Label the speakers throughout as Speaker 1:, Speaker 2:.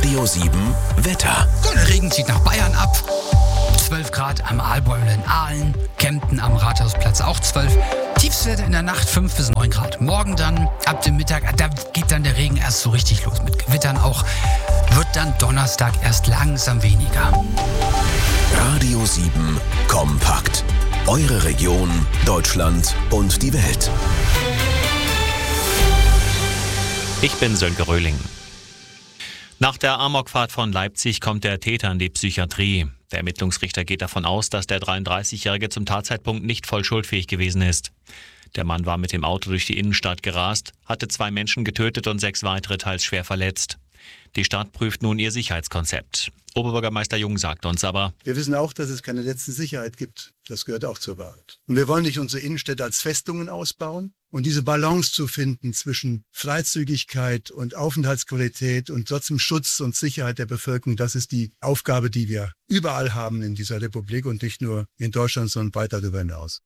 Speaker 1: Radio 7 Wetter.
Speaker 2: So, der Regen zieht nach Bayern ab. 12 Grad am Aalbäumen in Aalen, Kempten am Rathausplatz auch 12. Tiefstwerte in der Nacht 5 bis 9 Grad. Morgen dann, ab dem Mittag, da geht dann der Regen erst so richtig los. Mit Gewittern auch. Wird dann Donnerstag erst langsam weniger.
Speaker 1: Radio 7 kompakt. Eure Region, Deutschland und die Welt.
Speaker 3: Ich bin Sönke Röhling. Nach der Amokfahrt von Leipzig kommt der Täter in die Psychiatrie. Der Ermittlungsrichter geht davon aus, dass der 33-Jährige zum Tatzeitpunkt nicht voll schuldfähig gewesen ist. Der Mann war mit dem Auto durch die Innenstadt gerast, hatte 2 Menschen getötet und 6 weitere teils schwer verletzt. Die Stadt prüft nun ihr Sicherheitskonzept. Oberbürgermeister Jung sagt uns aber:
Speaker 4: Wir wissen auch, dass es keine letzte Sicherheit gibt. Das gehört auch zur Wahrheit. Und wir wollen nicht unsere Innenstädte als Festungen ausbauen. Und diese Balance zu finden zwischen Freizügigkeit und Aufenthaltsqualität und trotzdem Schutz und Sicherheit der Bevölkerung, das ist die Aufgabe, die wir überall haben in dieser Republik und nicht nur in Deutschland, sondern weit darüber hinaus.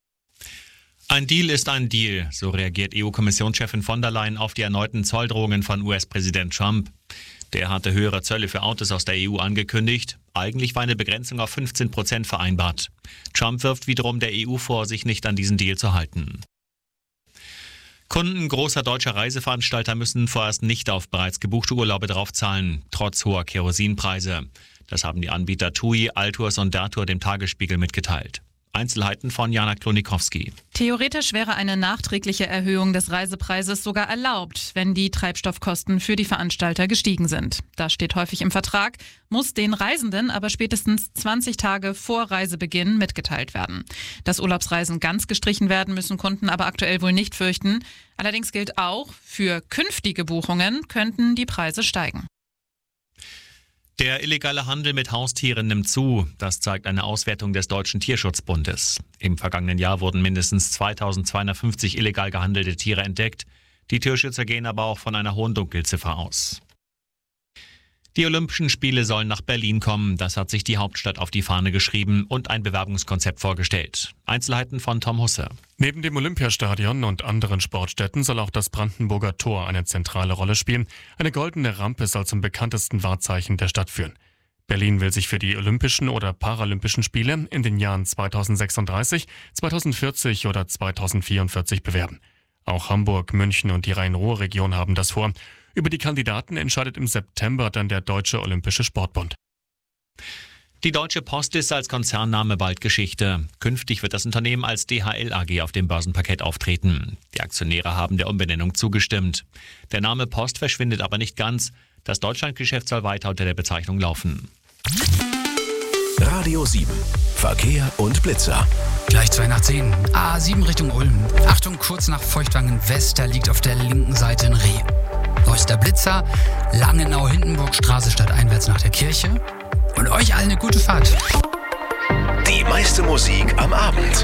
Speaker 3: Ein Deal ist ein Deal, so reagiert EU-Kommissionschefin von der Leyen auf die erneuten Zolldrohungen von US-Präsident Trump. Der hatte höhere Zölle für Autos aus der EU angekündigt. Eigentlich war eine Begrenzung auf 15% vereinbart. Trump wirft wiederum der EU vor, sich nicht an diesen Deal zu halten. Kunden großer deutscher Reiseveranstalter müssen vorerst nicht auf bereits gebuchte Urlaube draufzahlen, trotz hoher Kerosinpreise. Das haben die Anbieter TUI, Altours und Dertour dem Tagesspiegel mitgeteilt. Einzelheiten von Jana Klonikowski.
Speaker 5: Theoretisch wäre eine nachträgliche Erhöhung des Reisepreises sogar erlaubt, wenn die Treibstoffkosten für die Veranstalter gestiegen sind. Das steht häufig im Vertrag, muss den Reisenden aber spätestens 20 Tage vor Reisebeginn mitgeteilt werden. Dass Urlaubsreisen ganz gestrichen werden, müssen Kunden aber aktuell wohl nicht fürchten. Allerdings gilt auch, für künftige Buchungen könnten die Preise steigen.
Speaker 3: Der illegale Handel mit Haustieren nimmt zu. Das zeigt eine Auswertung des Deutschen Tierschutzbundes. Im vergangenen Jahr wurden mindestens 2250 illegal gehandelte Tiere entdeckt. Die Tierschützer gehen aber auch von einer hohen Dunkelziffer aus. Die Olympischen Spiele sollen nach Berlin kommen. Das hat sich die Hauptstadt auf die Fahne geschrieben und ein Bewerbungskonzept vorgestellt. Einzelheiten von Tom Husse.
Speaker 6: Neben dem Olympiastadion und anderen Sportstätten soll auch das Brandenburger Tor eine zentrale Rolle spielen. Eine goldene Rampe soll zum bekanntesten Wahrzeichen der Stadt führen. Berlin will sich für die Olympischen oder Paralympischen Spiele in den Jahren 2036, 2040 oder 2044 bewerben. Auch Hamburg, München und die Rhein-Ruhr-Region haben das vor. Über die Kandidaten entscheidet im September dann der Deutsche Olympische Sportbund.
Speaker 3: Die Deutsche Post ist als Konzernname bald Geschichte. Künftig wird das Unternehmen als DHL AG auf dem Börsenparkett auftreten. Die Aktionäre haben der Umbenennung zugestimmt. Der Name Post verschwindet aber nicht ganz. Das Deutschlandgeschäft soll weiter unter der Bezeichnung laufen.
Speaker 1: Radio 7 Verkehr und Blitzer.
Speaker 2: Gleich 2 nach 10. A7 Richtung Ulm. Achtung, kurz nach Feuchtwangen West, da liegt auf der linken Seite ein Reh. Neuester Blitzer, Langenau-Hindenburgstraße stadteinwärts nach der Kirche. Und euch allen eine gute Fahrt.
Speaker 1: Die meiste Musik am Abend.